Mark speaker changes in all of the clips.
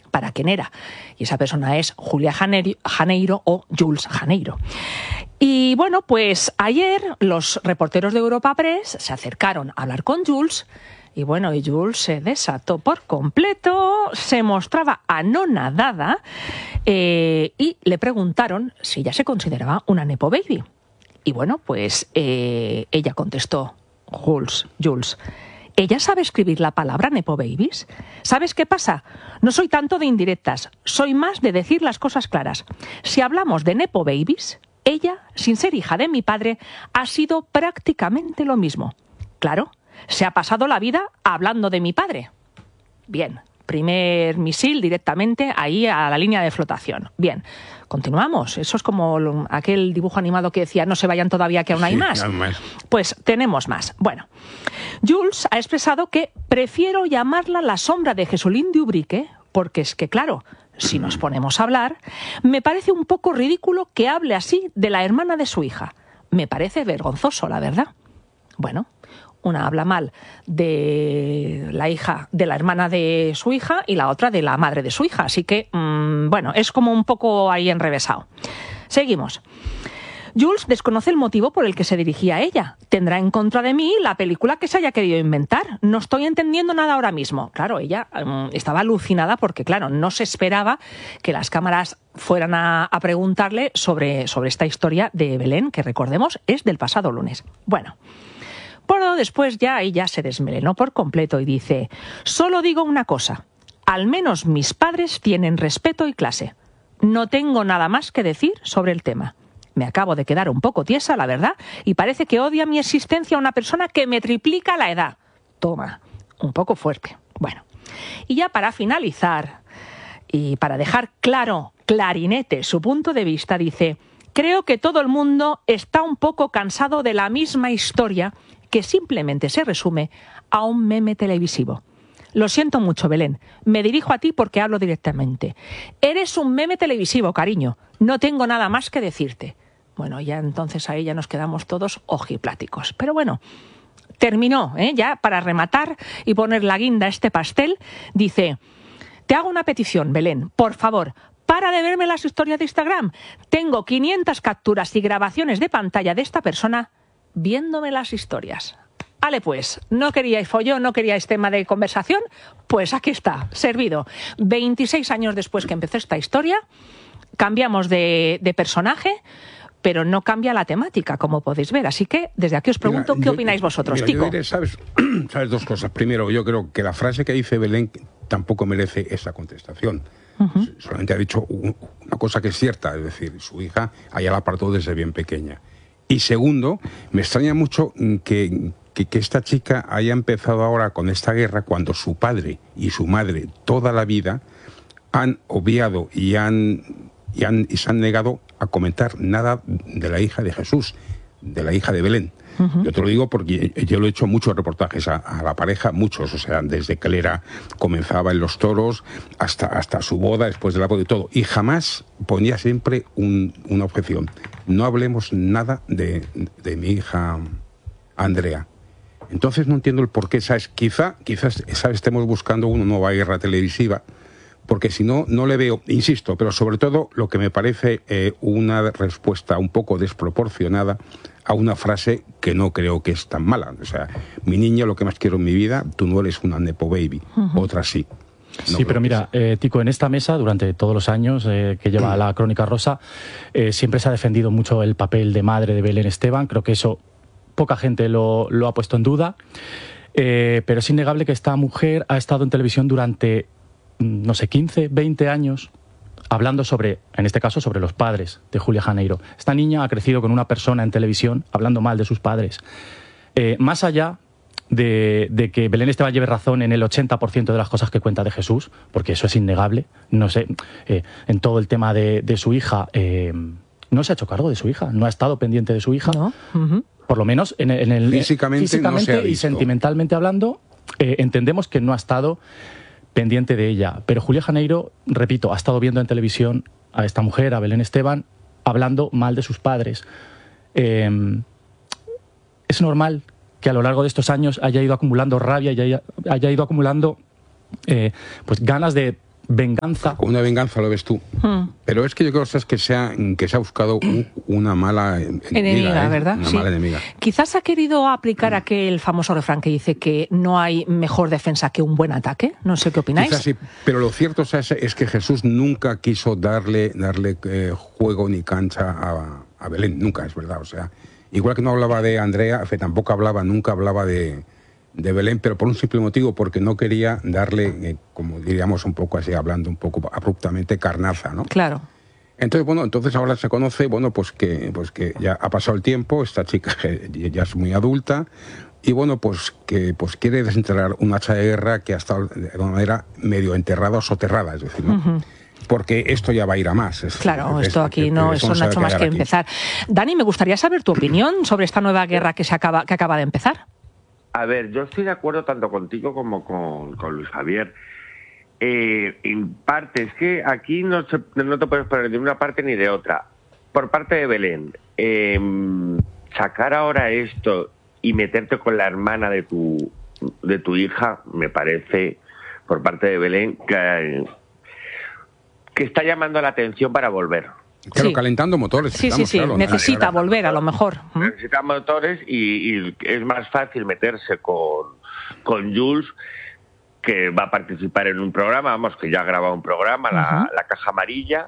Speaker 1: para quién era. Y esa persona es Julia Janeiro o Jules Janeiro. Y bueno, pues ayer los reporteros de Europa Press se acercaron a hablar con Jules. Y bueno, y Jules se desató por completo, se mostraba anonadada y le preguntaron si ella se consideraba una nepo baby. Y bueno, pues ella contestó, Jules, ¿ella sabe escribir la palabra nepo babies? ¿Sabes qué pasa? No soy tanto de indirectas, soy más de decir las cosas claras. Si hablamos de nepo babies, ella, sin ser hija de mi padre, ha sido prácticamente lo mismo. Claro, se ha pasado la vida hablando de mi padre. Bien, primer misil directamente ahí a la línea de flotación. Bien, continuamos. Eso es como aquel dibujo animado que decía no se vayan todavía que aún hay más. Pues tenemos más. Bueno, Jules ha expresado que prefiero llamarla la sombra de Jesulín de Ubrique porque es que, claro, si nos ponemos a hablar, me parece un poco ridículo que hable así de la hermana de su hija. Me parece vergonzoso, la verdad. Bueno, una habla mal de la hija, de la hermana de su hija y la otra de la madre de su hija. Así que, bueno, es como un poco ahí enrevesado. Seguimos. Jules desconoce el motivo por el que se dirigía a ella. Tendrá en contra de mí la película que se haya querido inventar. No estoy entendiendo nada ahora mismo. Claro, ella estaba alucinada porque, claro, no se esperaba que las cámaras fueran a preguntarle sobre esta historia de Belén, que recordemos es del pasado lunes. Bueno, pero después ya ella se desmelenó por completo y dice: solo digo una cosa, al menos mis padres tienen respeto y clase. No tengo nada más que decir sobre el tema. Me acabo de quedar un poco tiesa, la verdad, y parece que odia mi existencia una persona que me triplica la edad. Toma, un poco fuerte. Bueno, y ya para finalizar, y para dejar clarinete su punto de vista, dice: creo que todo el mundo está un poco cansado de la misma historia que simplemente se resume a un meme televisivo. Lo siento mucho, Belén. Me dirijo a ti porque hablo directamente. Eres un meme televisivo, cariño. No tengo nada más que decirte. Bueno, ya entonces ahí ya nos quedamos todos ojipláticos. Pero bueno, terminó, ya para rematar y poner la guinda a este pastel, dice: te hago una petición, Belén, por favor, para de verme las historias de Instagram. Tengo 500 capturas y grabaciones de pantalla de esta persona viéndome las historias. Vale, pues, ¿no queríais follón, no queríais tema de conversación? Pues aquí está, servido. 26 años después que empezó esta historia, cambiamos de personaje, pero no cambia la temática, como podéis ver. Así que, desde aquí os pregunto, ¿qué opináis vosotros, Tico?
Speaker 2: ¿Sabes dos cosas? Primero, yo creo que la frase que dice Belén tampoco merece esa contestación. Solamente ha dicho una cosa que es cierta, es decir, su hija allá la apartó desde bien pequeña. Y segundo, me extraña mucho que esta chica haya empezado ahora con esta guerra cuando su padre y su madre toda la vida han obviado y se han negado a comentar nada de la hija de Jesús, de la hija de Belén. Yo te lo digo porque yo lo he hecho muchos reportajes a la pareja, muchos, o sea, desde que él comenzaba en los toros hasta su boda, después de la boda y todo, y jamás ponía siempre una objeción: no hablemos nada de mi hija Andrea. Entonces no entiendo el por qué, ¿sabes? Quizás estemos buscando una nueva guerra televisiva, porque si no, no le veo, insisto, pero sobre todo lo que me parece una respuesta un poco desproporcionada a una frase que no creo que es tan mala. O sea, mi niña, lo que más quiero en mi vida, tú no eres una nepo baby, otra sí. No
Speaker 3: sí, pero mira, Tico, en esta mesa, durante todos los años que lleva la Crónica Rosa, siempre se ha defendido mucho el papel de madre de Belén Esteban. Creo que eso poca gente lo ha puesto en duda, pero es innegable que esta mujer ha estado en televisión durante, no sé, 15, 20 años, hablando sobre, en este caso, sobre los padres de Julia Janeiro. Esta niña ha crecido con una persona en televisión hablando mal de sus padres. Más allá de que Belén Esteban lleve razón en el 80% de las cosas que cuenta de Jesús, porque eso es innegable, no sé, en todo el tema de su hija, no se ha hecho cargo de su hija, no ha estado pendiente de su hija.
Speaker 1: ¿No?
Speaker 3: Por lo menos en el
Speaker 2: físicamente no se ha visto.
Speaker 3: Y sentimentalmente hablando, entendemos que no ha estado pendiente de ella. Pero Julia Janeiro, repito, ha estado viendo en televisión a esta mujer, a Belén Esteban, hablando mal de sus padres. Es normal que a lo largo de estos años haya ido acumulando rabia y haya ido acumulando pues ganas de venganza.
Speaker 2: Como una venganza lo ves tú. Pero es que yo creo que se ha buscado una mala
Speaker 1: enemiga, ¿verdad?
Speaker 2: Una mala enemiga.
Speaker 1: Quizás ha querido aplicar aquel famoso refrán que dice que no hay mejor defensa que un buen ataque. No sé qué opináis.
Speaker 2: Quizás sí, pero lo cierto es que Jesús nunca quiso darle juego ni cancha a Belén. Nunca, es verdad. O sea, igual que no hablaba de Andrea, tampoco nunca hablaba de Belén, pero por un simple motivo, porque no quería darle, como diríamos un poco así, hablando un poco abruptamente, carnaza, ¿no?
Speaker 1: Claro.
Speaker 2: Entonces ahora se conoce, pues que ya ha pasado el tiempo, esta chica ya es muy adulta, y que quiere desenterrar un hacha de guerra que ha estado de alguna manera medio enterrada o soterrada, es decir, ¿no? Porque esto ya va a ir a más.
Speaker 1: Claro, esto aquí eso no ha hecho más que empezar. Dani, me gustaría saber tu opinión sobre esta nueva guerra que acaba de empezar.
Speaker 4: A ver, yo estoy de acuerdo tanto contigo como con Luis Javier. En parte, es que aquí no te puedes poner de una parte ni de otra. Por parte de Belén, sacar ahora esto y meterte con la hermana de tu hija, me parece, por parte de Belén, que está llamando la atención para volver.
Speaker 2: Claro, sí. Calentando motores.
Speaker 1: Sí. Claro, necesita volver a lo mejor.
Speaker 4: Necesita motores y es más fácil meterse con Jules, que va a participar en un programa, que ya ha grabado un programa, la Caja Amarilla,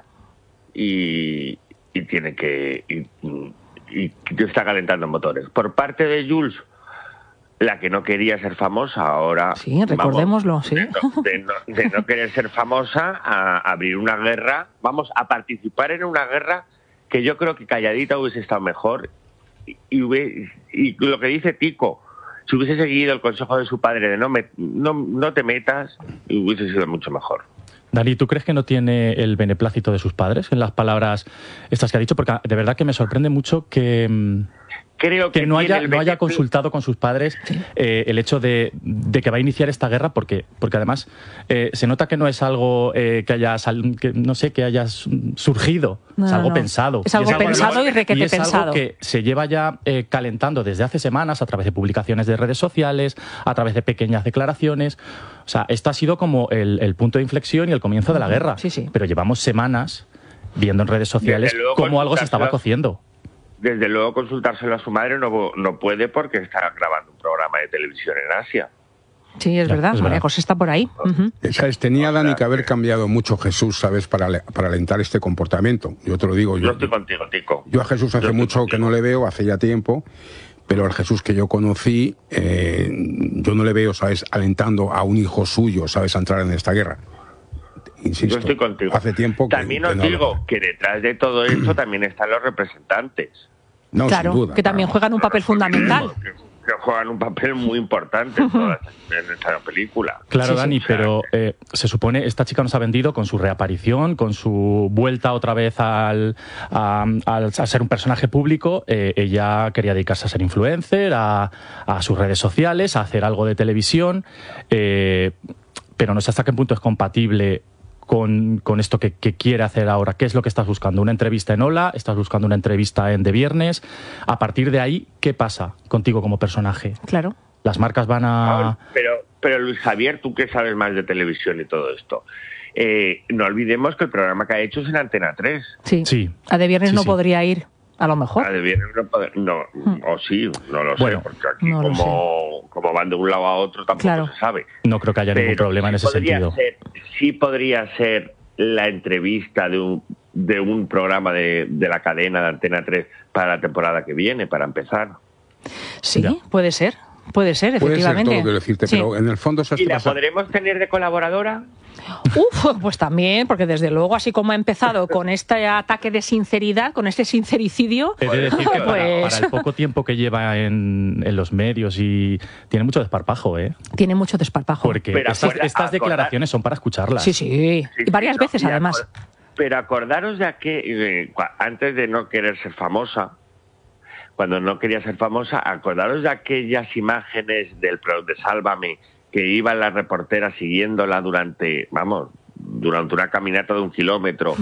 Speaker 4: y tiene que... Y está calentando motores. Por parte de Jules, la que no quería ser famosa, ahora...
Speaker 1: Sí, recordémoslo, sí.
Speaker 4: De no querer ser famosa, a abrir una guerra, a participar en una guerra que yo creo que calladita hubiese estado mejor. Y lo que dice Tico, si hubiese seguido el consejo de su padre de no te metas, hubiese sido mucho mejor.
Speaker 3: Dani, ¿tú crees que no tiene el beneplácito de sus padres en las palabras estas que ha dicho? Porque de verdad que me sorprende mucho que...
Speaker 4: Creo que
Speaker 3: no haya consultado con sus padres el hecho de que va a iniciar esta guerra, porque además se nota que no es algo que haya surgido, es algo pensado.
Speaker 1: Es algo pensado y requete pensado.
Speaker 3: Es algo que se lleva ya calentando desde hace semanas a través de publicaciones de redes sociales, a través de pequeñas declaraciones. O sea, esto ha sido como el punto de inflexión y el comienzo de la guerra.
Speaker 1: Sí.
Speaker 3: Pero llevamos semanas viendo en redes sociales cómo algo se estaba cociendo.
Speaker 4: Desde luego consultárselo a su madre no puede, porque está grabando un programa de televisión en Asia.
Speaker 1: Sí, es verdad. María José está por ahí.
Speaker 2: ¿Sabes? Tenía Dani que haber cambiado mucho Jesús, ¿sabes? Para alentar este comportamiento. Yo te lo digo.
Speaker 4: Yo estoy contigo, Tico.
Speaker 2: Yo a Jesús hace mucho que no le veo, hace ya tiempo, pero al Jesús que yo conocí, yo no le veo, ¿sabes? Alentando a un hijo suyo, ¿sabes? A entrar en esta guerra. Insisto,
Speaker 4: yo estoy contigo.
Speaker 2: Hace tiempo que...
Speaker 4: También os digo que detrás de todo esto también están los representantes.
Speaker 2: No,
Speaker 1: claro,
Speaker 2: sin duda,
Speaker 1: que también juegan un papel fundamental.
Speaker 4: Que juegan un papel muy importante en esta película.
Speaker 3: Claro, Dani, pero se supone esta chica nos ha vendido con su reaparición, con su vuelta otra vez al ser un personaje público. Ella quería dedicarse a ser influencer, a sus redes sociales, a hacer algo de televisión, pero no sé hasta qué punto es compatible con esto que quiere hacer ahora. ¿Qué es lo que estás buscando? ¿Una entrevista en Hola? ¿Estás buscando una entrevista en De Viernes? A partir de ahí, ¿qué pasa contigo como personaje?
Speaker 1: Claro.
Speaker 3: Las marcas van a...
Speaker 4: Pero Luis Javier, tú que sabes más de televisión y todo esto, no olvidemos que el programa que ha hecho es en Antena 3.
Speaker 1: Sí. A De Viernes no podría ir. A lo mejor.
Speaker 4: A De Viernes no, o sí, no lo sé, porque aquí como van de un lado a otro tampoco se sabe.
Speaker 3: No creo que haya ningún problema en ese sentido.
Speaker 4: Sí podría ser la entrevista de un programa de la cadena de Antena 3 para la temporada que viene, para empezar.
Speaker 1: Sí, puede ser, efectivamente.
Speaker 2: Puede ser todo, quiero decirte, pero en el fondo...
Speaker 4: ¿Y la podremos tener de colaboradora?
Speaker 1: Pues también, porque desde luego, así como ha empezado con este ataque de sinceridad, con este sincericidio...
Speaker 3: He de decir que para el poco tiempo que lleva en los medios, y tiene mucho desparpajo,
Speaker 1: Tiene mucho desparpajo.
Speaker 3: Porque estas declaraciones son para escucharlas.
Speaker 1: Sí. Y varias veces, además.
Speaker 4: Pero acordaros de que antes de no querer ser famosa, cuando no quería ser famosa, acordaros de aquellas imágenes de Sálvame, que iba la reportera siguiéndola durante una caminata de 1 kilómetro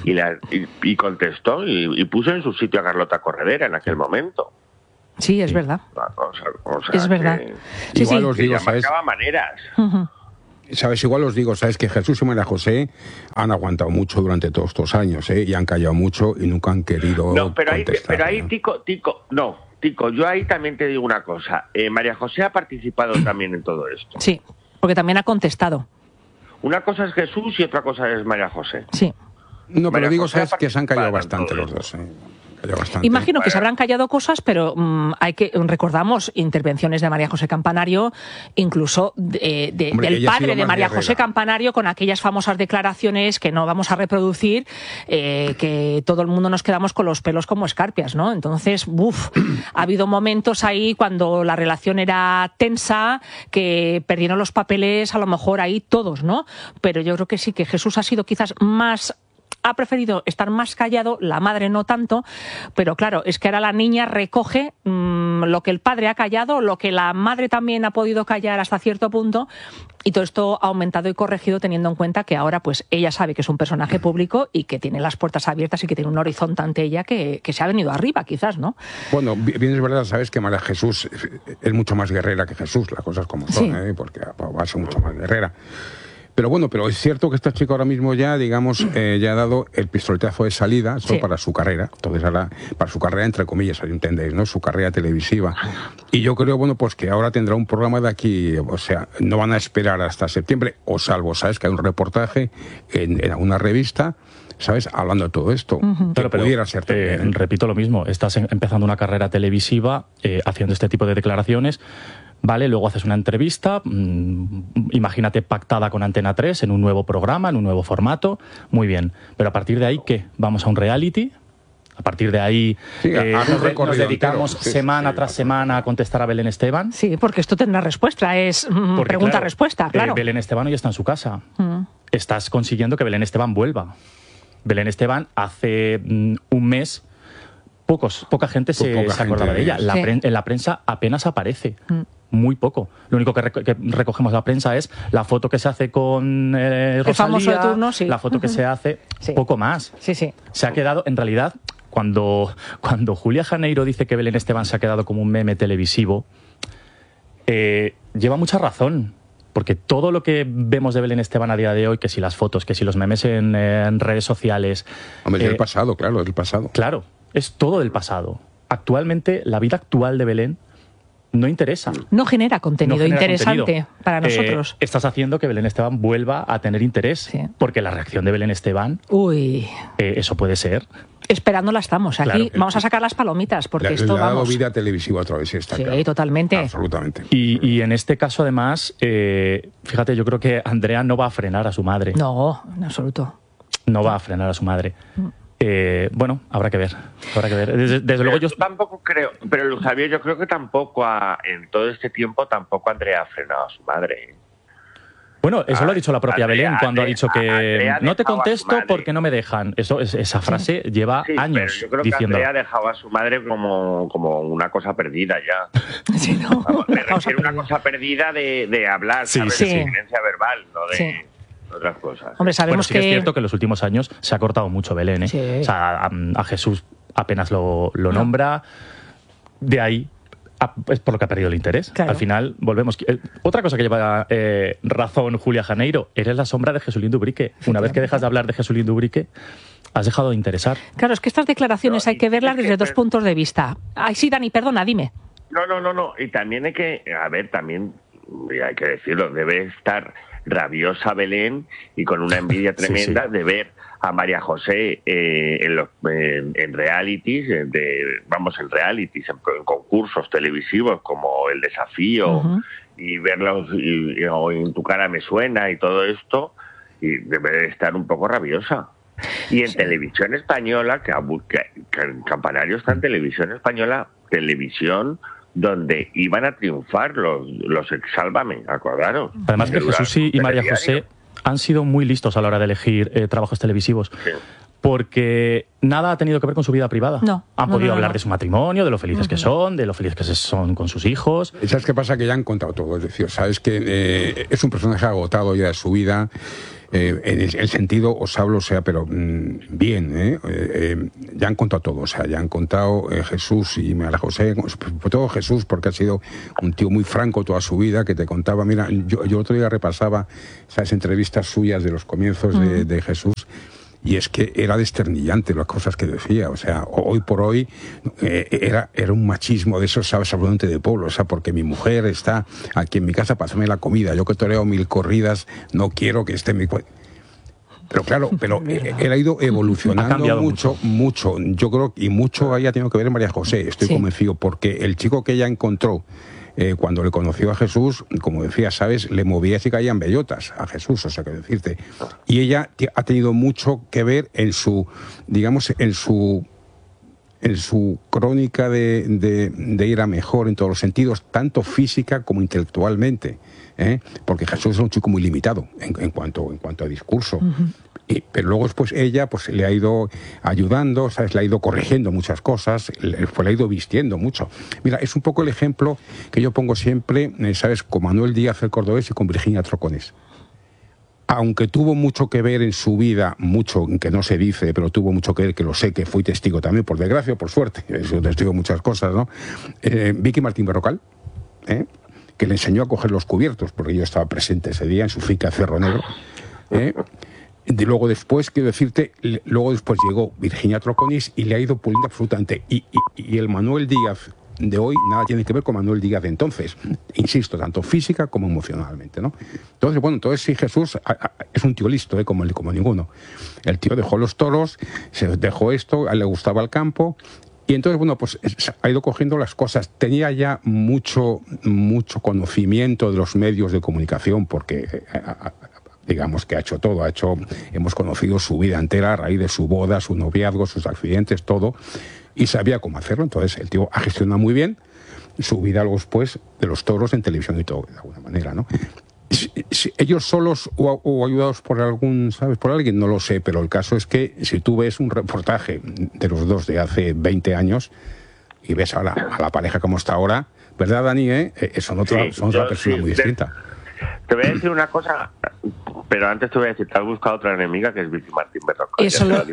Speaker 4: y contestó y puso en su sitio a Carlota Corredera en aquel momento.
Speaker 1: Sí, es verdad.
Speaker 4: O sea,
Speaker 1: es verdad.
Speaker 2: Igual os digo,
Speaker 4: marcaba maneras.
Speaker 2: Sabes, igual os digo, sabes que Jesús y María José han aguantado mucho durante todos estos años, y han callado mucho y nunca han querido contestar.
Speaker 4: Pero ahí, Tico, yo ahí también te digo una cosa. María José ha participado también en todo esto.
Speaker 1: Sí, porque también ha contestado.
Speaker 4: Una cosa es Jesús y otra cosa es María José.
Speaker 1: Sí.
Speaker 2: No, pero
Speaker 4: María
Speaker 2: digo,
Speaker 4: José
Speaker 2: sabes que se han callado bastante
Speaker 4: todo
Speaker 2: los dos. Bastante.
Speaker 1: Imagino que se habrán callado cosas, pero recordamos intervenciones de María José Campanario, incluso del padre de María José Campanario, con aquellas famosas declaraciones que no vamos a reproducir, que todo el mundo nos quedamos con los pelos como escarpias, ¿no? Entonces, ha habido momentos ahí cuando la relación era tensa, que perdieron los papeles a lo mejor ahí todos, ¿no? Pero yo creo que sí, que Jesús ha sido quizás ha preferido estar más callado, la madre no tanto, pero claro, es que ahora la niña recoge lo que el padre ha callado, lo que la madre también ha podido callar hasta cierto punto, y todo esto ha aumentado y corregido teniendo en cuenta que ahora pues ella sabe que es un personaje público y que tiene las puertas abiertas y que tiene un horizonte ante ella que se ha venido arriba, quizás, ¿no?
Speaker 2: Bueno, bien es verdad, sabes que María Jesús es mucho más guerrera que Jesús, las cosas como son,
Speaker 1: sí.
Speaker 2: Porque va a ser mucho más guerrera. Pero bueno, pero es cierto que esta chica ahora mismo ya, digamos, ya ha dado el pistoletazo de salida para su carrera. Entonces ahora, para su carrera, entre comillas, ahí entendéis, ¿no? Su carrera televisiva. Y yo creo, bueno, pues que ahora tendrá un programa de aquí, o sea, no van a esperar hasta septiembre, o salvo, ¿sabes? Que hay un reportaje en alguna revista, ¿sabes? Hablando de todo esto. Que pudiera ser también.
Speaker 3: Repito lo mismo, estás empezando una carrera televisiva, haciendo este tipo de declaraciones. Vale, luego haces una entrevista, imagínate pactada con Antena 3 en un nuevo programa, en un nuevo formato, muy bien. Pero a partir de ahí, ¿qué? ¿Vamos a un reality? A partir de ahí nos dedicamos semana tras semana a contestar a Belén Esteban.
Speaker 1: Sí, porque esto tendrá respuesta, es pregunta-respuesta, claro.
Speaker 3: Belén Esteban hoy está en su casa. Estás consiguiendo que Belén Esteban vuelva. Belén Esteban hace un mes poca gente se acordaba de ella. En la prensa apenas aparece. Muy poco. Lo único que recogemos de la prensa es la foto que se hace con Rosalía, el famoso de turno, la foto que se hace, poco más.
Speaker 1: Sí.
Speaker 3: Se ha quedado, en realidad, cuando Julia Janeiro dice que Belén Esteban se ha quedado como un meme televisivo, lleva mucha razón. Porque todo lo que vemos de Belén Esteban a día de hoy, que si las fotos, que si los memes en redes sociales...
Speaker 2: Hombre, es del pasado, claro, es del pasado.
Speaker 3: Claro, es todo del pasado. Actualmente, la vida actual de Belén no interesa.
Speaker 1: No genera contenido interesante para nosotros.
Speaker 3: Estás haciendo que Belén Esteban vuelva a tener interés, porque la reacción de Belén Esteban... eso puede ser...
Speaker 1: Esperándola estamos. Aquí vamos a sacar las palomitas, porque esto
Speaker 2: le ha dado vida televisiva otra vez, está claro.
Speaker 1: Totalmente.
Speaker 2: Absolutamente.
Speaker 3: Y en este caso, además, fíjate, yo creo que Andrea no va a frenar a su madre.
Speaker 1: No, en absoluto.
Speaker 3: No va a frenar a su madre. Bueno, habrá que ver. Desde luego yo
Speaker 4: tampoco creo, pero Javier, yo creo que tampoco en todo este tiempo tampoco Andrea ha frenado a su madre.
Speaker 3: Bueno, eso lo ha dicho la propia Belén cuando ha dicho que no te contesto porque no me dejan. Esa frase lleva años
Speaker 4: pero yo creo
Speaker 3: diciendo.
Speaker 4: Que Andrea ha dejado a su madre como una cosa perdida ya.
Speaker 1: Sí, ¿no?
Speaker 4: Vamos, me refiero a una cosa perdida de hablar, ¿sabes? De silencia verbal, no de otras cosas.
Speaker 1: Hombre, sabemos
Speaker 3: que es cierto que en los últimos años se ha cortado mucho Belén, ¿eh?
Speaker 1: Sí.
Speaker 3: O sea, a Jesús apenas lo nombra. De ahí es por lo que ha perdido el interés.
Speaker 1: Claro.
Speaker 3: Al final volvemos. Otra cosa que lleva razón Julia Janeiro, eres la sombra de Jesulín Dubrique. Una vez que dejas de hablar de Jesulín Dubrique, has dejado de interesar.
Speaker 1: Claro, es que estas declaraciones hay que verlas desde dos puntos de vista. Ay, sí, Dani, perdona, dime.
Speaker 4: No. Y también hay que decirlo, debe estar rabiosa Belén y con una envidia tremenda de ver a María José en realities, en concursos televisivos como El Desafío, y verlos o En tu cara me suena y todo esto, y debe estar un poco rabiosa. Y en televisión española, que Campanario está en televisión española, televisión donde iban a triunfar los Sálvame, acordaros.
Speaker 3: Además que Jesús y María José han sido muy listos a la hora de elegir trabajos televisivos. Sí. Porque nada ha tenido que ver con su vida privada. Han podido hablar de su matrimonio, de lo felices que son, de lo felices que son con sus hijos.
Speaker 2: ¿Sabes qué pasa? Que ya han contado todo. Es decir, sabes que es un personaje agotado ya de su vida. En el sentido, os hablo, o sea, pero bien, ya han contado todo, o sea, ya han contado Jesús y María José, sobre todo Jesús, porque ha sido un tío muy franco toda su vida, que te contaba, mira, yo otro día repasaba esas entrevistas suyas de los comienzos de Jesús, y es que era desternillante las cosas que decía, o sea, hoy por hoy era un machismo de esos, ¿sabes?, absolutamente de pueblo, o sea, porque mi mujer está aquí en mi casa para hacerme la comida, yo que toreo 1000 corridas, no quiero que esté en mi... Pero claro, él ha ido evolucionando mucho, yo creo, y mucho haya tenido que ver en María José, estoy convencido, porque el chico que ella encontró, cuando le conoció a Jesús, como decía, ¿sabes?, le movía y caían bellotas a Jesús, o sea, que decirte. Y ella ha tenido mucho que ver en su, digamos, en su crónica de ir a mejor en todos los sentidos, tanto física como intelectualmente, porque Jesús es un chico muy limitado en cuanto a discurso. Pero luego después ella pues le ha ido ayudando, ¿sabes?, le ha ido corrigiendo muchas cosas, le ha ido vistiendo mucho. Mira, es un poco el ejemplo que yo pongo siempre, ¿sabes?, con Manuel Díaz el Cordobés y con Virginia Troconis. Aunque tuvo mucho que ver en su vida, mucho que no se dice, pero tuvo mucho que ver, que lo sé, que fui testigo también, por desgracia o por suerte, he sido testigo de muchas cosas, ¿no? Vicky Martín Berrocal, que le enseñó a coger los cubiertos, porque yo estaba presente ese día en su finca Cerro Negro. Luego después, quiero decirte, luego después llegó Virginia Troconis y le ha ido puliendo absolutamente. Y el Manuel Díaz de hoy nada tiene que ver con Manuel Díaz de entonces, insisto, tanto física como emocionalmente, ¿no? Entonces, bueno, sí, Jesús es un tío listo, como ninguno. El tío dejó los toros, se dejó esto, a él le gustaba el campo, y entonces, bueno, pues ha ido cogiendo las cosas. Tenía ya mucho conocimiento de los medios de comunicación, porque digamos que ha hecho todo, hemos conocido su vida entera a raíz de su boda, su noviazgo, sus accidentes, todo, y sabía cómo hacerlo. Entonces el tío ha gestionado muy bien su vida luego después de los toros en televisión y todo, de alguna manera, ¿no? Si ellos solos o ayudados por algún, ¿sabes?, por alguien, no lo sé, pero el caso es que si tú ves un reportaje de los dos de hace 20 años y ves a la pareja como está ahora, ¿verdad, Dani? Son otra persona muy distinta.
Speaker 4: Te voy a decir una cosa, pero antes te voy a decir, te has buscado otra enemiga que es Vicky Martín Berrocal.
Speaker 1: Eso lo...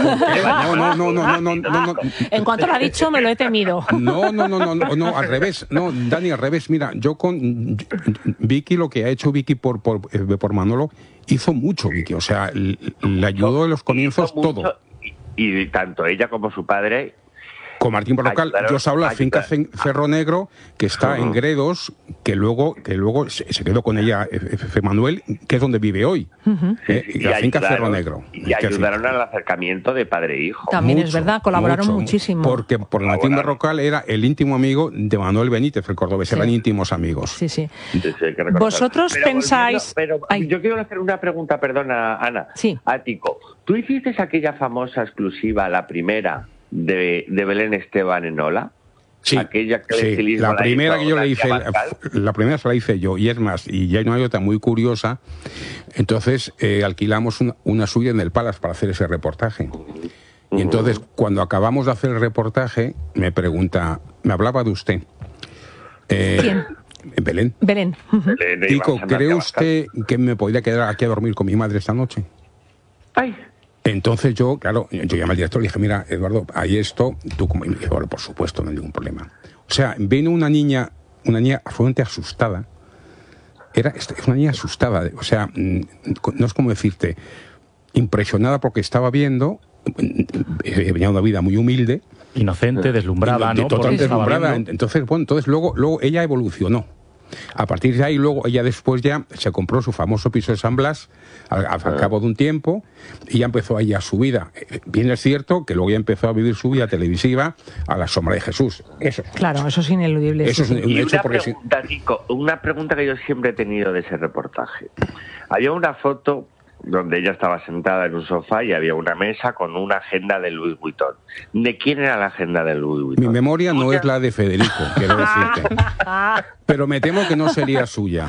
Speaker 2: No.
Speaker 1: En cuanto lo ha dicho, me lo he temido.
Speaker 2: No, al revés. No, Dani, al revés. Mira, yo con Vicky, lo que ha hecho Vicky por Manolo, hizo mucho Vicky. O sea, le ayudó en los comienzos todo.
Speaker 4: Y tanto ella como su padre...
Speaker 2: Con Martín Berrocal, yo os hablo de la finca Cerro Negro, que está en Gredos, que luego se quedó con ella Manuel, que es donde vive hoy. La finca Cerro Negro.
Speaker 4: Y ayudaron al acercamiento de padre e hijo.
Speaker 1: También es verdad, colaboraron muchísimo.
Speaker 2: Porque Martín Berrocal era el íntimo amigo de Manuel Benítez, el cordobés, eran íntimos amigos.
Speaker 1: Sí. Vosotros pensáis...
Speaker 4: Yo quiero hacer una pregunta, perdona, Ana.
Speaker 1: Sí.
Speaker 4: A Tico. ¿Tú hiciste aquella famosa exclusiva, la primera, de Belén Esteban en Ola?
Speaker 2: Sí,
Speaker 4: aquella que
Speaker 2: la primera que yo le hice, la primera se la hice yo, y es más, y ya hay una anécdota muy curiosa. Entonces alquilamos una suya en el Palace para hacer ese reportaje. Y entonces, cuando acabamos de hacer el reportaje, me pregunta, me hablaba de usted.
Speaker 1: ¿Quién?
Speaker 2: Belén. Tico, ¿cree usted que me podría quedar aquí a dormir con mi madre esta noche?
Speaker 4: Ay.
Speaker 2: Entonces yo llamé al director y le dije, mira, Eduardo, hay esto, tú como... Y me dijo, bueno, por supuesto, no hay ningún problema. O sea, vino una niña absolutamente asustada. Es una niña asustada, o sea, no es como decirte, impresionada porque estaba viendo, venía una vida muy humilde.
Speaker 3: Inocente, deslumbrada, ¿no?
Speaker 2: Totalmente deslumbrada. Entonces, bueno, luego ella evolucionó. A partir de ahí, luego ella después ya se compró su famoso piso de San Blas al cabo de un tiempo, y ya empezó ella su vida. Bien es cierto que luego ya empezó a vivir su vida televisiva a la sombra de Jesús.
Speaker 1: Claro, eso es ineludible.
Speaker 2: Eso es un hecho.
Speaker 4: Una pregunta que yo siempre he tenido de ese reportaje. Había una foto donde ella estaba sentada en un sofá y había una mesa con una agenda de Louis Vuitton. ¿De quién era la agenda de Louis Vuitton?
Speaker 2: Mi memoria no es la de Federico, quiero decirte. Pero me temo que no sería suya.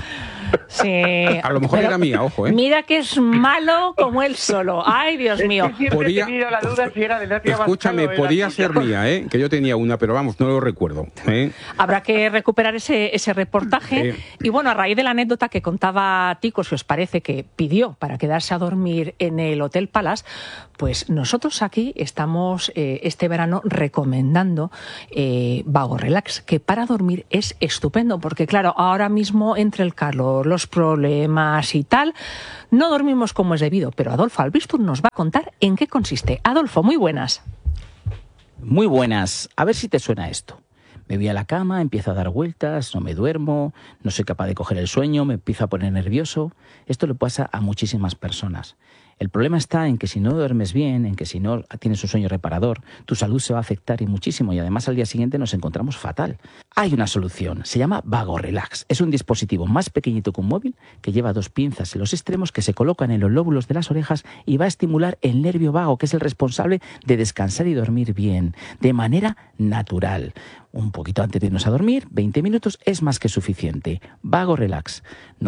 Speaker 1: Sí.
Speaker 2: A lo mejor era mía, ojo, ¿eh?
Speaker 1: Mira que es malo como él solo. Ay, Dios mío.
Speaker 2: Podía-
Speaker 4: He tenido la duda si era de Natia
Speaker 2: Escúchame,
Speaker 4: Bascal o era
Speaker 2: podía
Speaker 4: tuya.
Speaker 2: ser mía, ¿eh? Que yo tenía una, pero vamos, no lo recuerdo. ¿Eh?
Speaker 1: Habrá que recuperar ese reportaje.
Speaker 2: Sí.
Speaker 1: Y bueno, a raíz de la anécdota que contaba Tico, si os parece, que pidió para quedarse a dormir en el Hotel Palace, pues nosotros aquí estamos este verano recomendando Vago Relax, que para dormir es estupendo, porque claro, ahora mismo entre el calor, los problemas y tal, no dormimos como es debido, pero Adolfo Albistur nos va a contar en qué consiste. Adolfo, muy buenas.
Speaker 5: Muy buenas. A ver si te suena esto. Me voy a la cama, empiezo a dar vueltas, no me duermo, no soy capaz de coger el sueño, me empiezo a poner nervioso. Esto le pasa a muchísimas personas. El problema está en que si no duermes bien, en que si no tienes un sueño reparador, tu salud se va a afectar y muchísimo, y además al día siguiente nos encontramos fatal. Hay una solución, se llama Vago Relax. Es un dispositivo más pequeñito que un móvil que lleva 2 pinzas en los extremos que se colocan en los lóbulos de las orejas y va a estimular el nervio vago, que es el responsable de descansar y dormir bien, de manera natural. Un poquito antes de irnos a dormir, 20 minutos es más que suficiente. Vago Relax,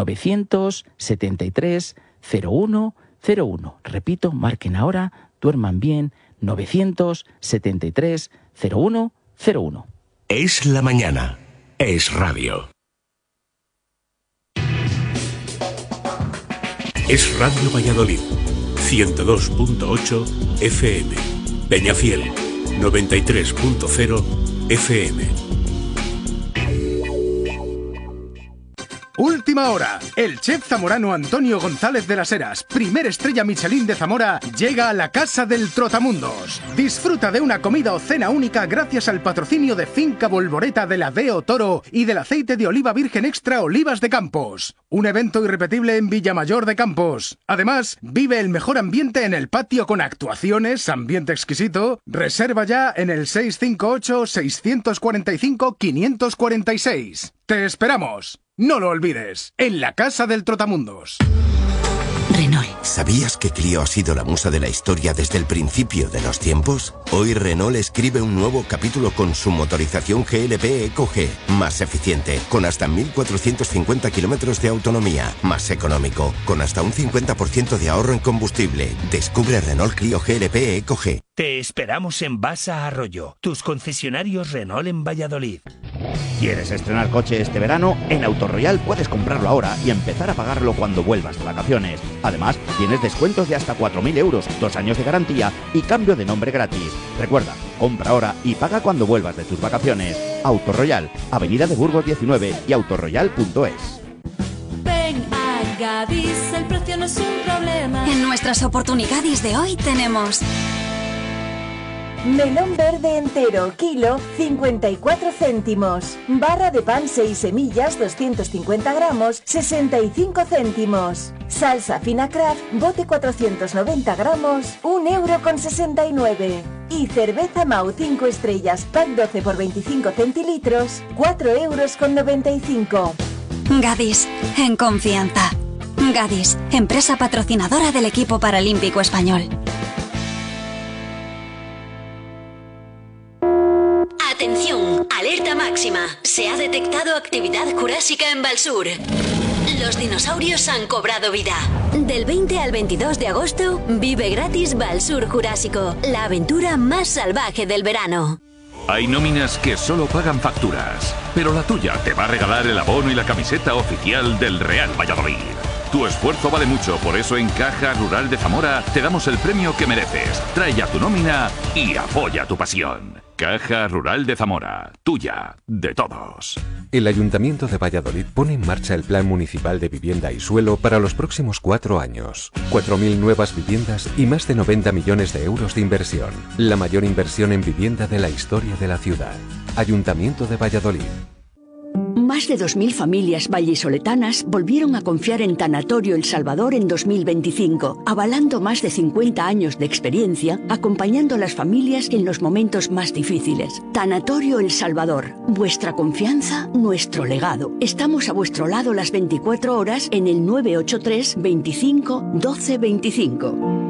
Speaker 5: 973 01 01. Repito, marquen ahora, duerman bien, 973 01 01.
Speaker 6: Es la mañana. Es radio. Es Radio Valladolid. 102.8 FM. Peñafiel. 93.0 FM.
Speaker 7: Última hora. El chef zamorano Antonio González de las Heras, primer estrella Michelin de Zamora, llega a la Casa del Trotamundos. Disfruta de una comida o cena única gracias al patrocinio de Finca Volvoreta de la Deo Toro y del aceite de oliva virgen extra Olivas de Campos. Un evento irrepetible en Villamayor de Campos. Además, vive el mejor ambiente en el patio con actuaciones, ambiente exquisito. Reserva ya en el 658-645-546. ¡Te esperamos! No lo olvides, en la Casa del Trotamundos.
Speaker 8: Renault.
Speaker 6: ¿Sabías que Clio ha sido la musa de la historia desde el principio de los tiempos? Hoy Renault escribe un nuevo capítulo con su motorización GLP EcoG, más eficiente, con hasta 1.450 kilómetros de autonomía, más económico, con hasta un 50% de ahorro en combustible. Descubre Renault Clio GLP EcoG.
Speaker 9: Te esperamos en Basa Arroyo, tus concesionarios Renault en Valladolid.
Speaker 10: ¿Quieres estrenar coche este verano? En Autoroyal puedes comprarlo ahora y empezar a pagarlo cuando vuelvas de vacaciones. Además, tienes descuentos de hasta 4.000 euros, 2 años de garantía y cambio de nombre gratis. Recuerda, compra ahora y paga cuando vuelvas de tus vacaciones. Autoroyal, Avenida de Burgos 19 y autoroyal.es.
Speaker 11: Ven a Gadis, el precio no es un problema.
Speaker 8: En nuestras oportunidades de hoy tenemos
Speaker 12: melón verde entero, kilo, 54 céntimos. Barra de pan 6 semillas, 250 gramos, 65 céntimos. Salsa fina Kraft, bote 490 gramos, 1,69 €. Y cerveza Mau 5 estrellas, pack 12 por 25 centilitros, 4,95 €.
Speaker 8: Gadis, en confianza. Gadis, empresa patrocinadora del equipo paralímpico español.
Speaker 13: Atención, alerta máxima. Se ha detectado actividad jurásica en Valsur. Los dinosaurios han cobrado vida. Del 20 al 22 de agosto, vive gratis Valsur Jurásico, la aventura más salvaje del verano.
Speaker 14: Hay nóminas que solo pagan facturas, pero la tuya te va a regalar el abono y la camiseta oficial del Real Valladolid. Tu esfuerzo vale mucho, por eso en Caja Rural de Zamora te damos el premio que mereces. Trae ya tu nómina y apoya tu pasión. Caja Rural de Zamora, tuya, de todos.
Speaker 15: El Ayuntamiento de Valladolid pone en marcha el Plan Municipal de Vivienda y Suelo para los próximos 4 años. 4.000 nuevas viviendas y más de 90 millones de euros de inversión. La mayor inversión en vivienda de la historia de la ciudad. Ayuntamiento de Valladolid.
Speaker 16: Más de 2.000 familias vallisoletanas volvieron a confiar en Tanatorio El Salvador en 2025, avalando más de 50 años de experiencia, acompañando a las familias en los momentos más difíciles. Tanatorio El Salvador, vuestra confianza, nuestro legado. Estamos a vuestro lado las 24 horas en el 983 25 12 25.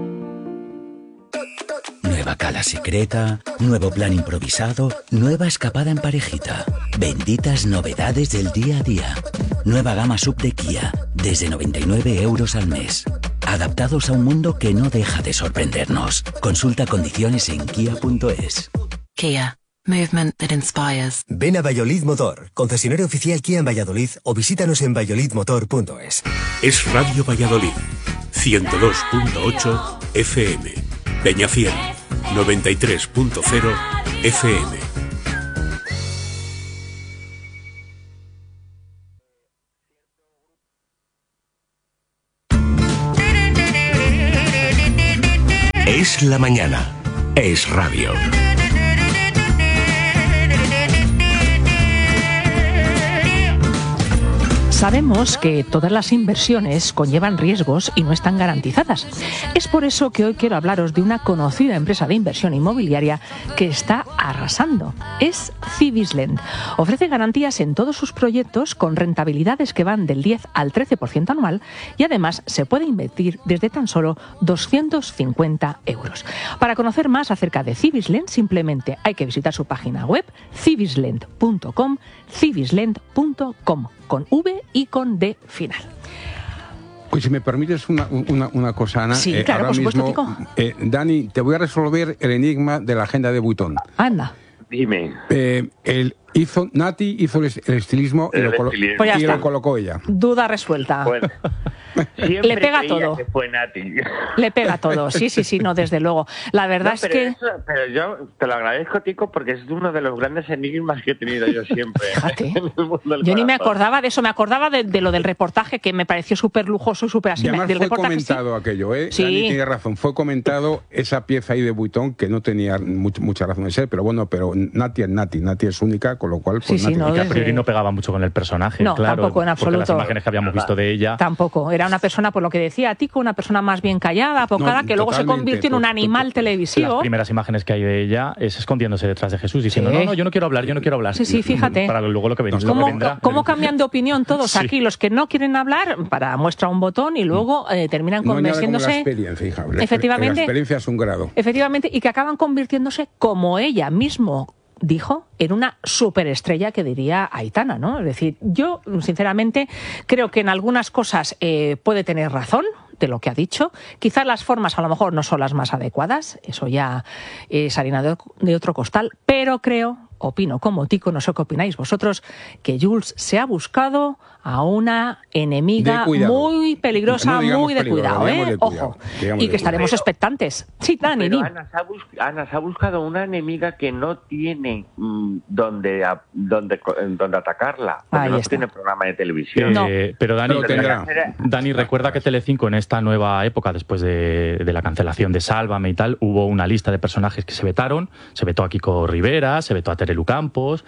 Speaker 17: Nueva cala secreta, nuevo plan improvisado, nueva escapada en parejita. Benditas novedades del día a día. Nueva gama SUV de Kia, desde 99 € al mes. Adaptados a un mundo que no deja de sorprendernos. Consulta condiciones en kia.es.
Speaker 18: Kia. Movement that inspires.
Speaker 19: Ven a Valladolid Motor, concesionario oficial Kia en Valladolid, o visítanos en valladolidmotor.es.
Speaker 20: Es Radio Valladolid, 102.8 FM. Peñafiel, 93.0 FM. Es la mañana. Es radio.
Speaker 1: Sabemos que todas las inversiones conllevan riesgos y no están garantizadas. Es por eso que hoy quiero hablaros de una conocida empresa de inversión inmobiliaria que está arrasando. Es Cibisland. Ofrece garantías en todos sus proyectos con rentabilidades que van del 10 al 13% anual y además se puede invertir desde tan solo 250 €. Para conocer más acerca de Cibisland, simplemente hay que visitar su página web cibisland.com, cibisland.com, con V y con D final.
Speaker 2: Pues si me permites una cosa, Ana.
Speaker 1: Sí, claro, por supuesto,
Speaker 2: mismo, Dani, te voy a resolver el enigma de la agenda de Vuitton.
Speaker 1: Anda.
Speaker 4: Dime.
Speaker 2: Nati hizo el estilismo y lo colocó ella.
Speaker 1: Duda resuelta.
Speaker 4: Bueno,
Speaker 1: le pega todo.
Speaker 4: Que fue Nati.
Speaker 1: Le pega todo, sí, no, desde luego. La verdad es que...
Speaker 4: pero yo te lo agradezco, Tico, porque es uno de los grandes enigmas que he tenido yo siempre.
Speaker 1: Fíjate. Yo ni me acordaba de eso, me acordaba de lo del reportaje, que me pareció súper lujoso y súper así.
Speaker 2: Y además
Speaker 1: del
Speaker 2: fue
Speaker 1: reportaje,
Speaker 2: comentado aquello, ¿eh?
Speaker 1: Sí.
Speaker 2: Dani tiene razón, fue comentado esa pieza ahí de Vuitton que no tenía mucha razón de ser, pero bueno, pero Nati es única, con lo cual... Pues
Speaker 3: Nati, y que a priori no pegaba mucho con el personaje,
Speaker 1: no,
Speaker 3: claro.
Speaker 1: Tampoco, en absoluto.
Speaker 3: Porque las imágenes que habíamos visto de ella...
Speaker 1: Tampoco, era una persona, por lo que decía Tico, una persona más bien callada, apocada, que luego se convirtió en un animal televisivo.
Speaker 3: Las primeras imágenes que hay de ella es escondiéndose detrás de Jesús, diciendo, no, yo no quiero hablar.
Speaker 1: Sí, fíjate.
Speaker 3: Para luego lo que vendrá.
Speaker 1: ¿Cómo cambian de opinión todos aquí? Los que no quieren hablar, para muestra un botón y luego terminan convirtiéndose...
Speaker 2: No hay nada como la experiencia, hija.
Speaker 1: Efectivamente.
Speaker 2: La experiencia es un grado.
Speaker 1: Efectivamente, y que acaban convirtiéndose, como ella mismo dijo, en una superestrella, que diría Aitana, ¿no? Es decir, yo sinceramente creo que en algunas cosas puede tener razón de lo que ha dicho. Quizás las formas a lo mejor no son las más adecuadas, eso ya es harina de otro costal, pero opino como Tico, no sé qué opináis vosotros, que Jules se ha buscado a una enemiga muy peligrosa, muy de cuidado, ojo, y que estaremos expectantes. Sí, Dani.
Speaker 4: Pero Ana se ha buscado una enemiga que no tiene donde atacarla, porque no tiene programa de televisión.
Speaker 3: Pero Dani, recuerda que Telecinco en esta nueva época, después de la cancelación de Sálvame y tal, hubo una lista de personajes que se vetaron. Se vetó a Kiko Rivera, se vetó a Terelu Campos.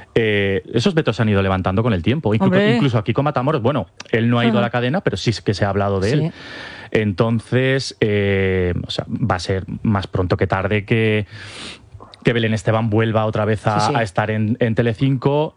Speaker 3: Esos vetos se han ido levantando con el tiempo. Incluso a Kiko Matamoros, bueno, él no ha ido a la cadena, pero sí que se ha hablado de él. Entonces, va a ser más pronto que tarde que Belén Esteban vuelva otra vez a estar en Telecinco.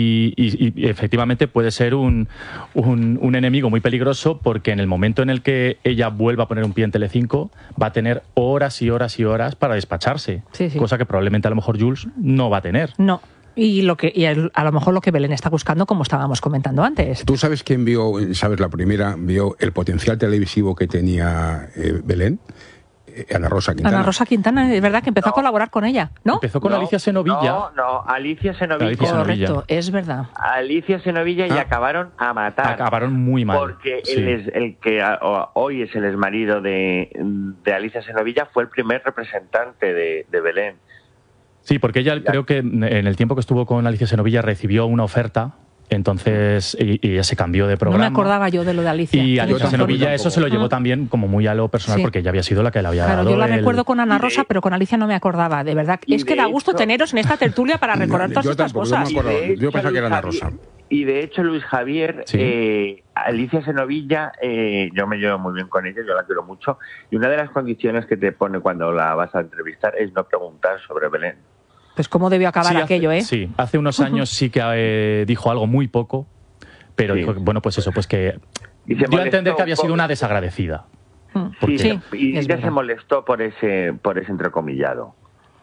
Speaker 3: Y efectivamente puede ser un enemigo muy peligroso, porque en el momento en el que ella vuelva a poner un pie en Telecinco va a tener horas y horas y horas para despacharse, cosa que probablemente a lo mejor Jules no va a tener.
Speaker 1: No. Y a lo mejor lo que Belén está buscando, como estábamos comentando antes.
Speaker 2: ¿Tú sabes quién la primera vio el potencial televisivo que tenía Belén? Ana Rosa Quintana.
Speaker 1: Ana Rosa Quintana, es verdad que empezó a colaborar con ella, ¿no?
Speaker 3: Empezó con Alicia Senovilla.
Speaker 4: Alicia Senovilla.
Speaker 1: Correcto, es verdad.
Speaker 4: Alicia Senovilla y acabaron a matar.
Speaker 3: Acabaron muy mal.
Speaker 4: Porque el que hoy es el exmarido de Alicia Senovilla fue el primer representante de Belén.
Speaker 3: Sí, porque ella creo que en el tiempo que estuvo con Alicia Senovilla recibió una oferta. Entonces, y ella se cambió de programa.
Speaker 1: No me acordaba yo de lo de Alicia.
Speaker 3: Y Alicia Senovilla eso se lo llevó también como muy a lo personal, porque ella había sido la que le había dado.
Speaker 1: Yo la recuerdo con Ana Rosa, pero con Alicia no me acordaba, de verdad. Es que da gusto teneros en esta tertulia para recordar todas estas cosas.
Speaker 2: Yo pensaba que era Ana Rosa.
Speaker 4: Y de hecho, Luis Javier, Alicia Senovilla, yo me llevo muy bien con ella, yo la quiero mucho. Y una de las condiciones que te pone cuando la vas a entrevistar es no preguntar sobre Belén.
Speaker 1: Pues cómo debió acabar aquello, ¿eh?
Speaker 3: Sí, hace unos años sí que dijo algo muy poco, pero dijo, bueno, pues eso, pues que dio a entender que había sido una desagradecida.
Speaker 4: Y ella se molestó por ese entrecomillado.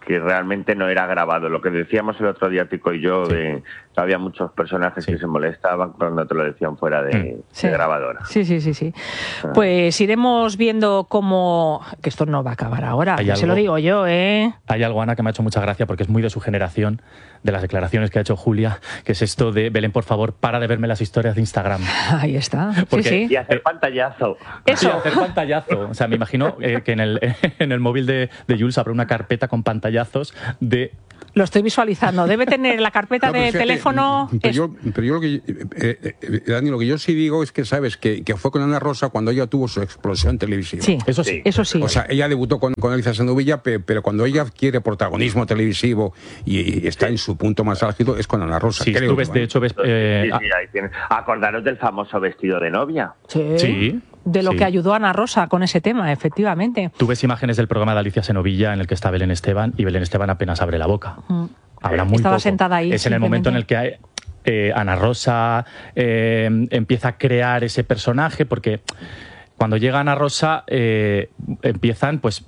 Speaker 4: que realmente no era grabado. Lo que decíamos el otro día, Tico y yo, de que había muchos personajes que se molestaban cuando te lo decían fuera de grabadora.
Speaker 1: Sí. Pues iremos viendo cómo... Que esto no va a acabar ahora, se lo digo yo, ¿eh?
Speaker 3: Hay algo, Ana, que me ha hecho mucha gracia porque es muy de su generación, de las declaraciones que ha hecho Julia, que es esto de: Belén, por favor, para de verme las historias de Instagram.
Speaker 1: Ahí está.
Speaker 3: Porque,
Speaker 4: y hacer pantallazo.
Speaker 1: Eso.
Speaker 3: Sí, hacer pantallazo. O sea, me imagino que en el móvil de Jules habrá una carpeta con pantallazos de...
Speaker 1: Lo estoy visualizando. Debe tener la carpeta de teléfono...
Speaker 2: Pero yo lo que... Dani, lo que yo sí digo es que, ¿sabes? Que fue con Ana Rosa cuando ella tuvo su explosión televisiva.
Speaker 1: Sí, eso sí.
Speaker 2: O sea, ella debutó con Elisa Senovilla, pero cuando ella quiere protagonismo televisivo y está en su punto más álgido, es con Ana Rosa.
Speaker 3: Sí,
Speaker 2: creo,
Speaker 3: tú ves, de hecho, ves...
Speaker 4: ahí tienes. Acordaros del famoso vestido de novia.
Speaker 1: Sí. De lo que ayudó Ana Rosa con ese tema, efectivamente.
Speaker 3: Tú ves imágenes del programa de Alicia Senovilla en el que está Belén Esteban, y Belén Esteban apenas abre la boca. Habla muy
Speaker 1: Estaba
Speaker 3: poco.
Speaker 1: sentada ahí.
Speaker 3: Es en el momento en el que Ana Rosa empieza a crear ese personaje, porque cuando llega Ana Rosa se empieza